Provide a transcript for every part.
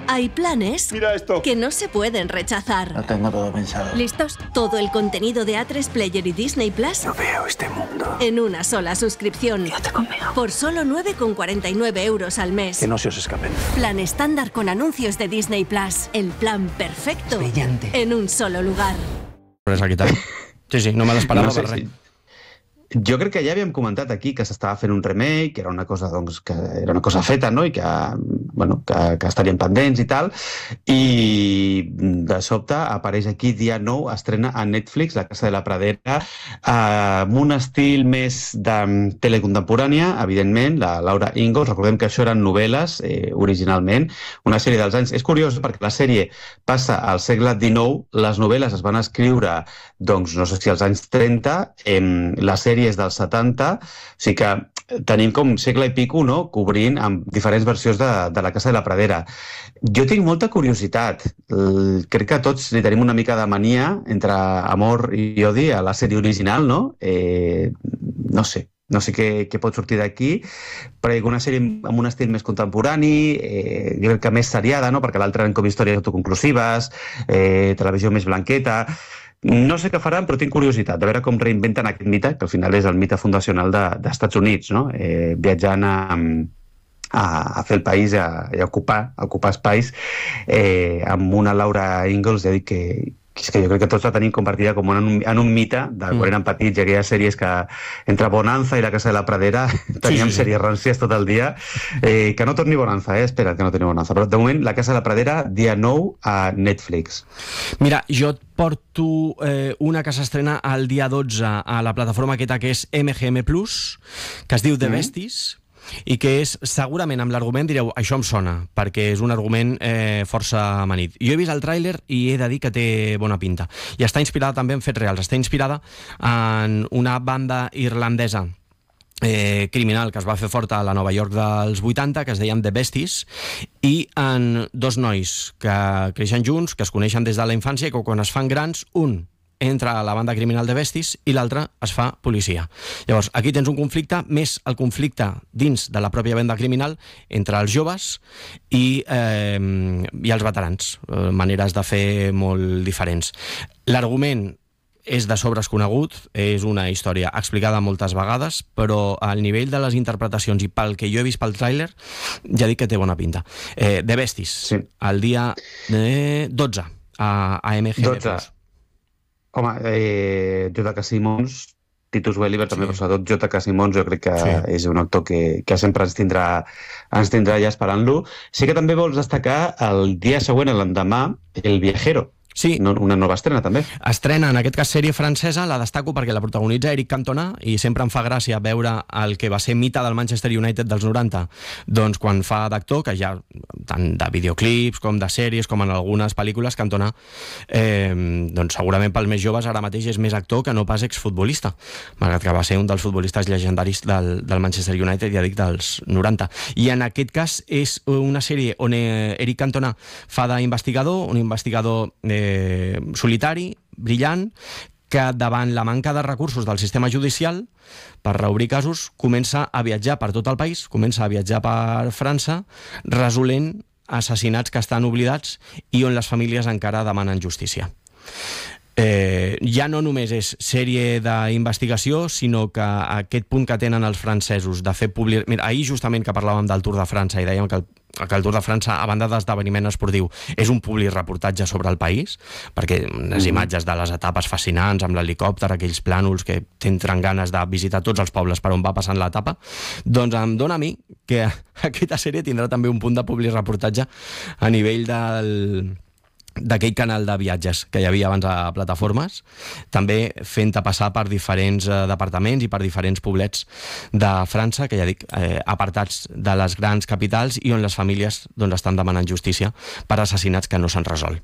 Hay planes Mira esto. que no se pueden rechazar. Lo tengo todo pensado. ¿Listos? Todo el contenido de A3 Player y Disney Plus No veo este mundo. en una sola suscripción. Quédate conmigo. Por solo 9,49 euros al mes. Que no se os escapen. Plan estándar con anuncios de Disney Plus. El plan perfecto. Brillante. En un solo lugar. Sí, no me l'esperava per res. Jo crec que ja havíem comentat aquí que s'estava fent un remake, que era una cosa, doncs, que era una cosa feta, no? I que, bueno, que estarien pendents i tal, i de sobte apareix aquí dia 9, estrena a Netflix La Casa de la Pradera, amb un estil més de telecontemporània, evidentment, la Laura Ingalls, recordem que això eren novel·les originalment, una sèrie dels anys... És curiós perquè la sèrie passa al segle XIX, les novel·les es van escriure, doncs, no sé si als anys 30, la sèrie és dels 70, o sigui que tenim com segle i pico, no?, cobrint amb diferents versions de La Casa de la Pradera. Jo tinc molta curiositat. Crec que tots li tenim una mica de mania entre amor i odi a la sèrie original, no? No sé què pot sortir d'aquí, però una sèrie amb un estil més contemporani, jo crec que més seriada, no?, perquè l'altra eren com històries autoconclusives, televisió més blanqueta... No sé què faran, però tinc curiositat de veure com reinventen aquest mite, que al final és el mite fundacional d'Estats Units, no? Viatjant a fer el país i a ocupar espais amb una Laura Ingalls, ja dic que és que jo crec que tots la tenim compartida com en un mite de quan érem petits, i aquelles sèries que entre Bonanza i La Casa de la Pradera teníem sèries ràncies tot el dia, que no torni Bonanza, espera't que no torni Bonanza, però de moment La Casa de la Pradera, dia 9 a Netflix. Mira, jo et porto una que s'estrena el dia 12 a la plataforma aquesta que és MGM+, que es diu The Besties, i que és, segurament amb l'argument direu, això em sona, perquè és un argument força amanit. Jo he vist el tràiler i he de dir que té bona pinta. I està inspirada també en fets reals, està inspirada en una banda irlandesa criminal que es va fer forta a la Nova York dels 80, que es deien The Besties, i en dos nois que creixen junts, que es coneixen des de la infància, i que quan es fan grans, un entra a la banda criminal de Besties i l'altre es fa policia. Llavors, aquí tens un conflicte, més el conflicte dins de la pròpia banda criminal entre els joves i els veterans, maneres de fer molt diferents. L'argument és de sobres conegut, és una història explicada moltes vegades, però al nivell de les interpretacions i pel que jo he vist pel tràiler, ja dic que té bona pinta. The Besties, sí. El dia 12 a MGM+. 12. Home, J.K. Simmons, Titus Welliver també, però sobretot J.K. Simmons jo crec que és un actor que sempre ens tindrà ja esperant-lo. Sí que també vols destacar el dia següent, l'endemà, El Viajero. Sí. Una nova estrena, també. Estrena, en aquest cas, sèrie francesa, la destaco perquè la protagonitza Eric Cantona i sempre em fa gràcia veure el que va ser mite del Manchester United dels 90, doncs quan fa d'actor, que ja tant de videoclips com de sèries com en algunes pel·lícules, Cantona, doncs segurament pels més joves ara mateix és més actor que no pas exfutbolista, malgrat que va ser un dels futbolistes llegendaris del Manchester United, ja dic, dels 90. I en aquest cas és una sèrie on Eric Cantona fa d'investigador, un investigador solitari, brillant, que davant la manca de recursos del sistema judicial per reobrir casos comença a viatjar per tot el país, comença a viatjar per França, resolent assassinats que estan oblidats i on les famílies encara demanen justícia. Ja no només és sèrie d'investigació, sinó que aquest punt que tenen els francesos de fer públic... Mira, ahir justament que parlàvem del Tour de França i dèiem que el Tour de França, a banda d'esdeveniment esportiu, és un public reportatge sobre el país, perquè les imatges de les etapes fascinants amb l'helicòpter, aquells plànols que tenen ganes de visitar tots els pobles per on va passant l'etapa, doncs em dona a mi que aquesta sèrie tindrà també un punt de public reportatge a nivell d'aquell canal de viatges que hi havia abans a plataformes, també fent-te passar per diferents departaments i per diferents poblets de França, que ja dic, apartats de les grans capitals i on les famílies doncs, estan demanant justícia per assassinats que no s'han resolt.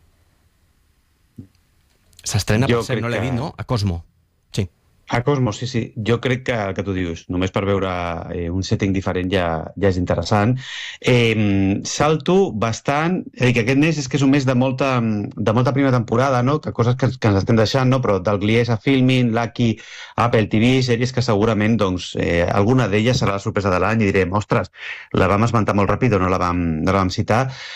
S'estrena, per cert, no l'he dit, no? A Cosmo. Sí. A Cosmos, sí. Jo crec que el que tu dius, només per veure un setting diferent ja és interessant. Salto bastant... que aquest mes és que és un mes de molta primera temporada, no? Que coses que ens estem deixant, no? Però del Gliés a Filmin, Lucky, Apple TV, sèries que segurament doncs, alguna d'elles serà la sorpresa de l'any i direm, ostres, la vam esmentar molt ràpid o no la vam citar.